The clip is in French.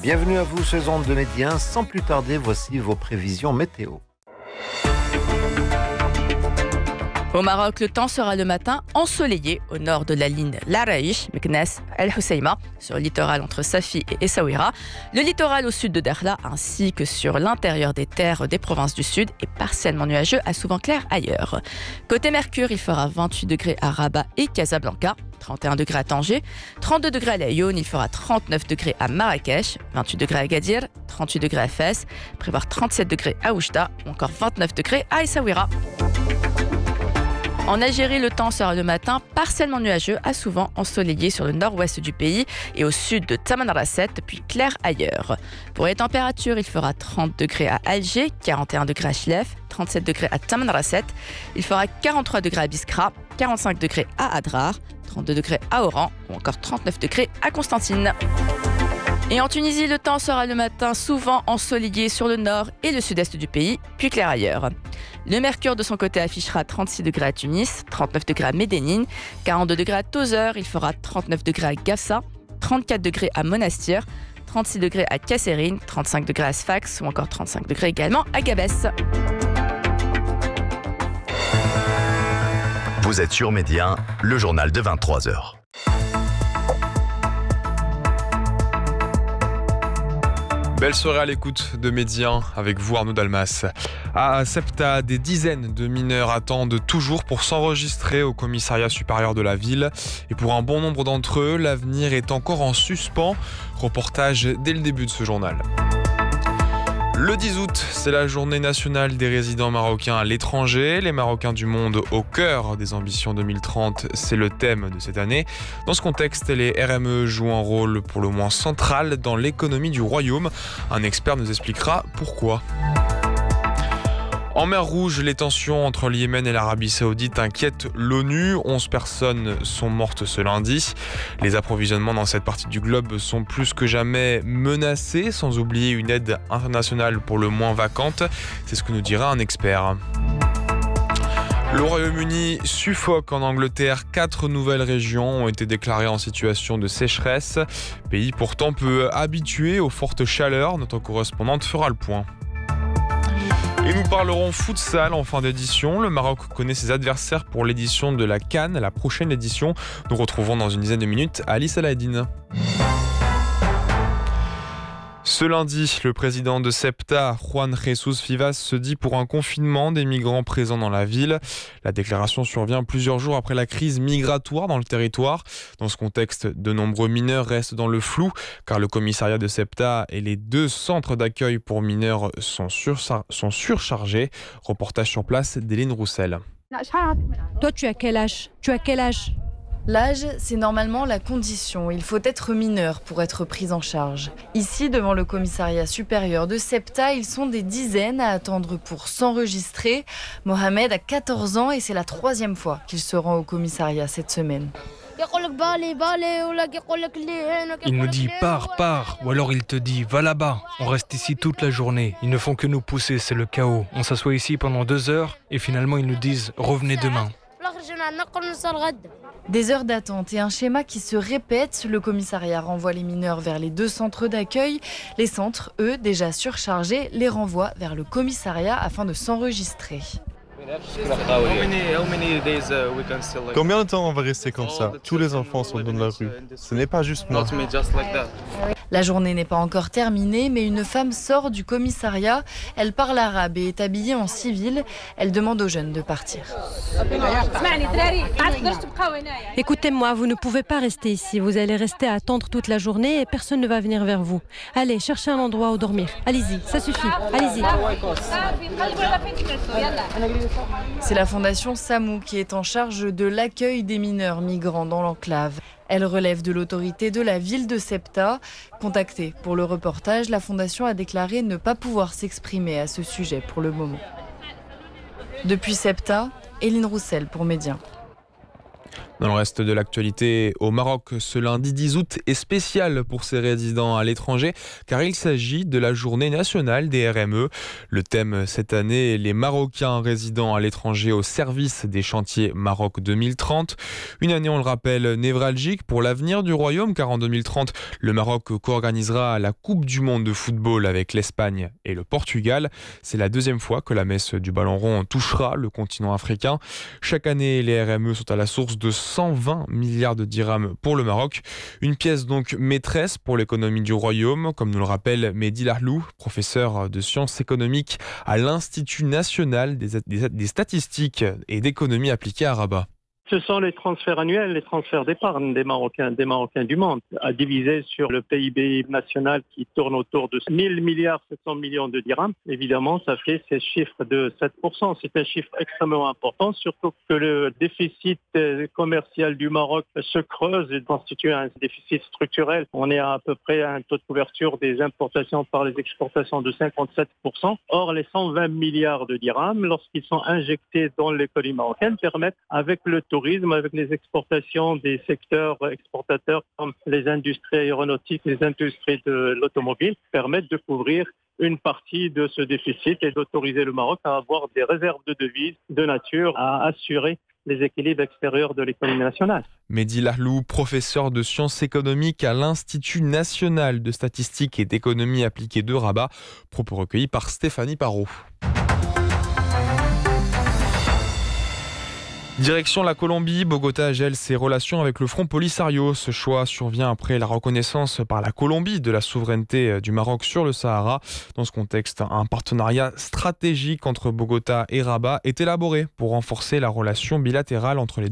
Bienvenue à vous sur les ondes de Médien. Sans plus tarder, voici vos prévisions météo. Au Maroc, le temps sera le matin ensoleillé au nord de la ligne Laraïch, Meknès, El Hoceima, sur le littoral entre Safi et Essaouira, le littoral au sud de Dakhla, ainsi que sur l'intérieur des terres des provinces du sud est partiellement nuageux à souvent clair ailleurs. Côté Mercure, il fera 28 degrés à Rabat et Casablanca, 31 degrés à Tanger, 32 degrés à Laayoune, il fera 39 degrés à Marrakech, 28 degrés à Agadir, 38 degrés à Fès, prévoir 37 degrés à Oujda ou encore 29 degrés à Essaouira. En Algérie, le temps sera le matin partiellement nuageux à souvent ensoleillé sur le nord-ouest du pays et au sud de Tamanrasset, puis clair ailleurs. Pour les températures, il fera 30 degrés à Alger, 41 degrés à Chlef, 37 degrés à Tamanrasset, il fera 43 degrés à Biskra, 45 degrés à Adrar, 32 degrés à Oran ou encore 39 degrés à Constantine. Et en Tunisie, le temps sera le matin souvent ensoleillé sur le nord et le sud-est du pays, puis clair ailleurs. Le mercure de son côté affichera 36 degrés à Tunis, 39 degrés à Médénine, 42 degrés à Tozeur, il fera 39 degrés à Gafsa, 34 degrés à Monastir, 36 degrés à Kasserine, 35 degrés à Sfax ou encore 35 degrés également à Gabès. Vous êtes sur Médien, le journal de 23h. Belle soirée à l'écoute de Médien avec vous Arnaud Dalmas. À Ceuta, des dizaines de mineurs attendent toujours pour s'enregistrer au commissariat supérieur de la ville. Et pour un bon nombre d'entre eux, l'avenir est encore en suspens. Reportage dès le début de ce journal. Le 10 août, c'est la journée nationale des résidents marocains à l'étranger. Les Marocains du monde au cœur des ambitions 2030, c'est le thème de cette année. Dans ce contexte, les RME jouent un rôle pour le moins central dans l'économie du royaume. Un expert nous expliquera pourquoi. En mer Rouge, les tensions entre le Yémen et l'Arabie Saoudite inquiètent l'ONU. 11 personnes sont mortes ce lundi. Les approvisionnements dans cette partie du globe sont plus que jamais menacés, sans oublier une aide internationale pour le moins vacante. C'est ce que nous dira un expert. Le Royaume-Uni suffoque en Angleterre. 4 nouvelles régions ont été déclarées en situation de sécheresse. Pays pourtant peu habitué aux fortes chaleurs. Notre correspondante fera le point. Et nous parlerons futsal en fin d'édition. Le Maroc connaît ses adversaires pour l'édition de la CAN, la prochaine édition. Nous retrouvons dans une dizaine de minutes Alice Alaeddine. Ce lundi, le président de Ceuta, Juan Jesús Fivas, se dit pour un confinement des migrants présents dans la ville. La déclaration survient plusieurs jours après la crise migratoire dans le territoire. Dans ce contexte, de nombreux mineurs restent dans le flou, car le commissariat de Ceuta et les 2 centres d'accueil pour mineurs sont surchargés. Reportage sur place d'Hélène Roussel. Toi, tu as quel âge ? L'âge, c'est normalement la condition. Il faut être mineur pour être pris en charge. Ici, devant le commissariat supérieur de Ceuta, ils sont des dizaines à attendre pour s'enregistrer. Mohamed a 14 ans et c'est la 3e fois qu'il se rend au commissariat cette semaine. Il nous dit pars, ou alors il te dit va là-bas. On reste ici toute la journée. Ils ne font que nous pousser, c'est le chaos. On s'assoit ici pendant 2 heures et finalement ils nous disent revenez demain. Des heures d'attente et un schéma qui se répète. Le commissariat renvoie les mineurs vers les 2 centres d'accueil. Les centres, eux, déjà surchargés, les renvoient vers le commissariat afin de s'enregistrer. Combien de temps on va rester comme ça ? Tous les enfants sont dans la rue. Ce n'est pas juste moi. La journée n'est pas encore terminée, mais une femme sort du commissariat. Elle parle arabe et est habillée en civil. Elle demande aux jeunes de partir. Écoutez-moi, vous ne pouvez pas rester ici. Vous allez rester à attendre toute la journée et personne ne va venir vers vous. Allez, cherchez un endroit où dormir. Allez-y, ça suffit. Allez-y. C'est la fondation Samou qui est en charge de l'accueil des mineurs migrants dans l'enclave. Elle relève de l'autorité de la ville de Ceuta. Contactée pour le reportage, la fondation a déclaré ne pas pouvoir s'exprimer à ce sujet pour le moment. Depuis Ceuta, Hélène Roussel pour Médien. Dans le reste de l'actualité, au Maroc, ce lundi 10 août est spécial pour ses résidents à l'étranger car il s'agit de la journée nationale des RME. Le thème cette année est les Marocains résidant à l'étranger au service des chantiers Maroc 2030. Une année, on le rappelle, névralgique pour l'avenir du royaume car en 2030, le Maroc co-organisera la Coupe du monde de football avec l'Espagne et le Portugal. C'est la deuxième fois que la messe du ballon rond touchera le continent africain. Chaque année, les RME sont à la source de 120 milliards de dirhams pour le Maroc. Une pièce donc maîtresse pour l'économie du royaume, comme nous le rappelle Mehdi Lahlou, professeur de sciences économiques à l'Institut national des statistiques et d'économie appliquée à Rabat. Ce sont les transferts annuels, les transferts d'épargne des Marocains du monde, à diviser sur le PIB national qui tourne autour de 1000 milliards 700 millions de dirhams. Évidemment, ça fait ces chiffres de 7%. C'est un chiffre extrêmement important, surtout que le déficit commercial du Maroc se creuse et constitue un déficit structurel. On est à peu près à un taux de couverture des importations par les exportations de 57%. Or, les 120 milliards de dirhams, lorsqu'ils sont injectés dans l'économie marocaine, permettent, avec le tourisme, avec les exportations des secteurs exportateurs comme les industries aéronautiques, les industries de l'automobile, permettent de couvrir une partie de ce déficit et d'autoriser le Maroc à avoir des réserves de devises de nature à assurer les équilibres extérieurs de l'économie nationale. Mehdi Lahlou, professeur de sciences économiques à l'Institut national de statistiques et d'économie appliquée de Rabat, propos recueillis par Stéphanie Parot. Direction la Colombie, Bogota gèle ses relations avec le Front Polisario. Ce choix survient après la reconnaissance par la Colombie de la souveraineté du Maroc sur le Sahara. Dans ce contexte, un partenariat stratégique entre Bogota et Rabat est élaboré pour renforcer la relation bilatérale entre les deux